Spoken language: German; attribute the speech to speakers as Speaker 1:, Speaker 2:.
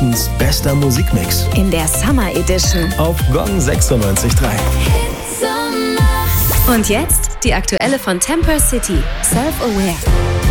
Speaker 1: Münchens bester Musikmix.
Speaker 2: In der Summer Edition.
Speaker 1: Auf Gong 96.3.
Speaker 2: Und jetzt die aktuelle von Temper City, Self-Aware.